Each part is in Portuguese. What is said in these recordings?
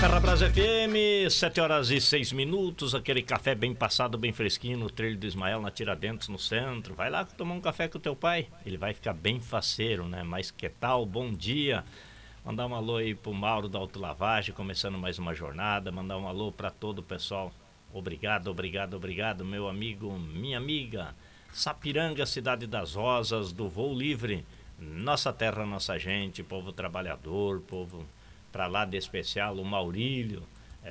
Ferrabras FM, 7h06, aquele café bem passado, bem fresquinho no trilho do Ismael, na Tiradentes, no centro. Vai lá tomar um café com o teu pai, ele vai ficar bem faceiro, né? Mas que tal? Bom dia. Mandar um alô aí pro Mauro da Autolavagem, começando mais uma jornada. Mandar um alô para todo o pessoal. Obrigado, meu amigo, minha amiga. Sapiranga, cidade das rosas, do Voo Livre. Nossa terra, nossa gente, povo trabalhador, povo pra lá de especial, o Maurílio.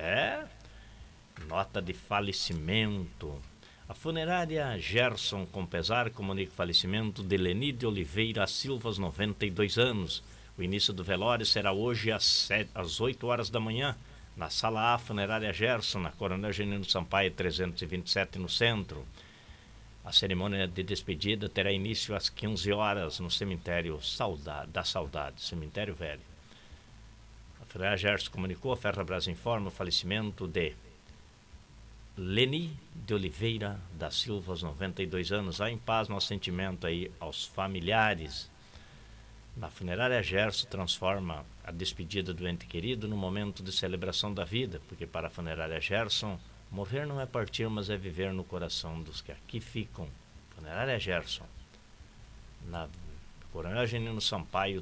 Nota de falecimento. A funerária Gerson, com pesar, comunica o falecimento de Leni de Oliveira Silva, aos 92 anos. O início do velório será hoje às 8 horas da manhã, na Sala A, Funerária Gerson, na Coronel Genino Sampaio 327, no centro. A cerimônia de despedida terá início às 15 horas no cemitério da Saudade, cemitério velho. A Funerária Gerson comunicou, a Ferrabras informa o falecimento de Leni de Oliveira da Silva, aos 92 anos. Vá em paz, nosso sentimento aí aos familiares. Na Funerária Gerson transforma a despedida do ente querido no momento de celebração da vida, porque para a Funerária Gerson, morrer não é partir, mas é viver no coração dos que aqui ficam. Funerária Gerson, na Coronel Genino Sampaio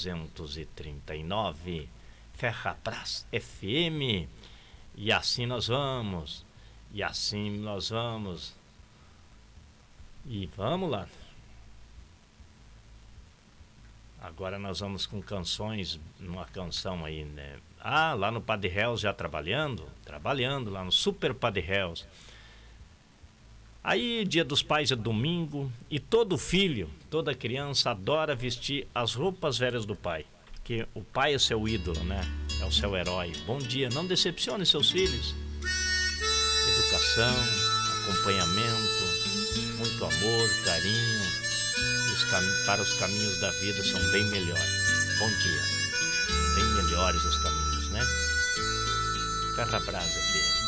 339, Ferrabras FM. E assim nós vamos, e vamos lá. Agora nós vamos com canções, uma canção aí, né? Lá no Padre Hells já trabalhando lá no Super Padre Hells. Aí Dia dos Pais é domingo e todo filho, toda criança adora vestir as roupas velhas do pai, porque o pai é seu ídolo, né? É o seu herói. Bom dia, não decepcione seus filhos. Educação, acompanhamento, muito amor, carinho. Para os caminhos da vida são bem melhores. Bom dia. Bem melhores os caminhos, né? Ferrabras FM.